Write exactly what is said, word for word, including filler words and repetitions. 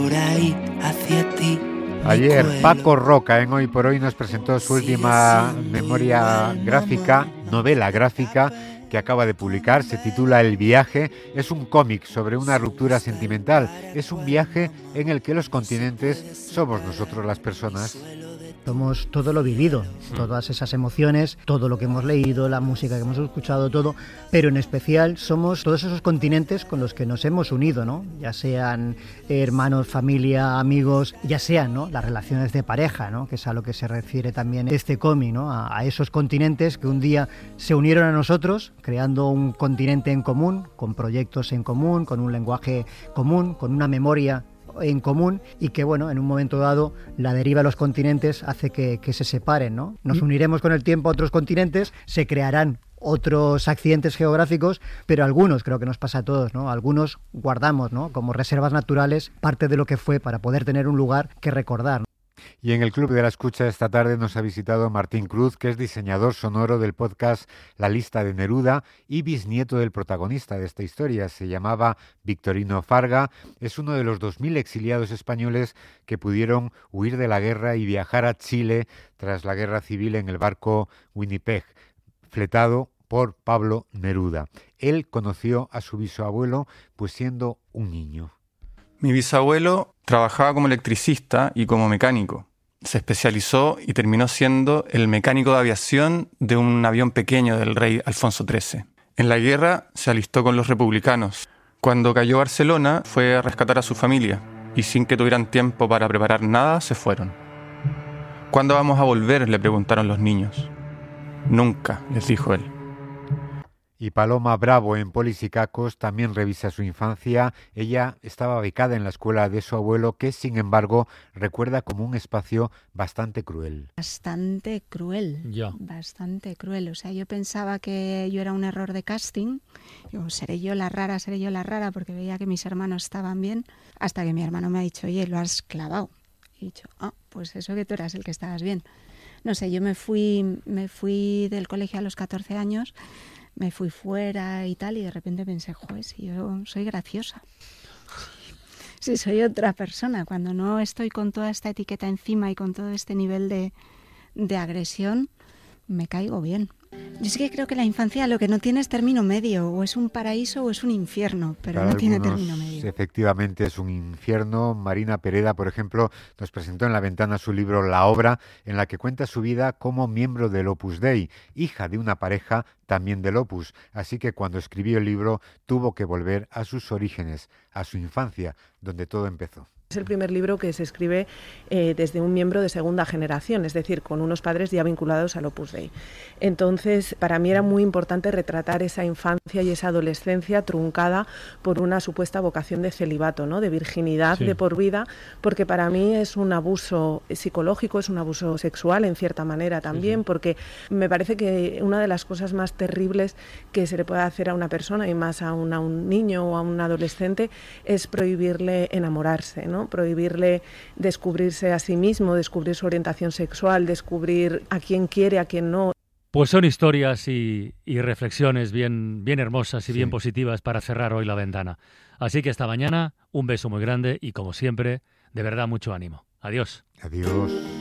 Ayer Paco Roca en Hoy por Hoy nos presentó su última memoria gráfica, novela gráfica, que acaba de publicar. Se titula El viaje. Es un cómic sobre una ruptura sentimental. Es un viaje en el que los continentes somos nosotros las personas. Somos todo lo vivido, todas esas emociones, todo lo que hemos leído, la música que hemos escuchado, todo, pero en especial somos todos esos continentes con los que nos hemos unido, ¿no? Ya sean hermanos, familia, amigos, ya sean, ¿no?, las relaciones de pareja, ¿no?, que es a lo que se refiere también este cómic, ¿no?, a, a esos continentes que un día se unieron a nosotros, creando un continente en común, con proyectos en común, con un lenguaje común, con una memoria en común, y que, bueno, en un momento dado la deriva de los continentes hace que, que se separen, ¿no? Nos uniremos con el tiempo a otros continentes, se crearán otros accidentes geográficos, pero algunos, creo que nos pasa a todos, ¿no?, algunos guardamos, ¿no?, como reservas naturales parte de lo que fue para poder tener un lugar que recordar. Y en el Club de la Escucha esta tarde nos ha visitado Martín Cruz, que es diseñador sonoro del podcast La Lista de Neruda y bisnieto del protagonista de esta historia. Se llamaba Victorino Farga. Es uno de los dos mil exiliados españoles que pudieron huir de la guerra y viajar a Chile tras la guerra civil en el barco Winnipeg, fletado por Pablo Neruda. Él conoció a su bisabuelo pues siendo un niño. Mi bisabuelo trabajaba como electricista y como mecánico. Se especializó y terminó siendo el mecánico de aviación de un avión pequeño del rey Alfonso trece. En la guerra se alistó con los republicanos. Cuando cayó Barcelona fue a rescatar a su familia y sin que tuvieran tiempo para preparar nada se fueron. ¿Cuándo vamos a volver?, le preguntaron los niños. Nunca, les dijo él. Y Paloma Bravo en Polis y Cacos también revisa su infancia. Ella estaba becada en la escuela de su abuelo, que sin embargo recuerda como un espacio bastante cruel. Bastante cruel, Ya. bastante cruel. O sea, yo pensaba que yo era un error de casting. Digo, seré yo la rara, seré yo la rara, porque veía que mis hermanos estaban bien, hasta que mi hermano me ha dicho, oye, lo has clavado. Y he dicho, ah, pues eso, que tú eras el que estabas bien. No sé, yo me fui, me fui del colegio a los catorce años, me fui fuera y tal, y de repente pensé, joder, si yo soy graciosa, si soy otra persona, cuando no estoy con toda esta etiqueta encima y con todo este nivel de, de agresión, me caigo bien. Yo sí que creo que la infancia lo que no tiene es término medio, o es un paraíso o es un infierno, pero Para no tiene algunos, término medio. efectivamente es un infierno. Marina Pereda, por ejemplo, nos presentó en La Ventana su libro La Obra, en la que cuenta su vida como miembro del Opus Dei, hija de una pareja también del Opus. Así que cuando escribió el libro tuvo que volver a sus orígenes, a su infancia, donde todo empezó. Es el primer libro que se escribe eh, desde un miembro de segunda generación, es decir, con unos padres ya vinculados al Opus Dei. Entonces, para mí era muy importante retratar esa infancia y esa adolescencia truncada por una supuesta vocación de celibato, ¿no?, de virginidad Sí. de por vida, porque para mí es un abuso psicológico, es un abuso sexual en cierta manera también, sí, sí. Porque me parece que una de las cosas más terribles que se le puede hacer a una persona, y más a, una, a un niño o a un adolescente, es prohibirle enamorarse, ¿no?, prohibirle descubrirse a sí mismo, descubrir su orientación sexual, descubrir a quién quiere, a quién no. Pues son historias y, y reflexiones bien, bien hermosas y Sí. bien positivas para cerrar hoy La Ventana. Así que hasta mañana, un beso muy grande y como siempre, de verdad mucho ánimo. Adiós. Adiós.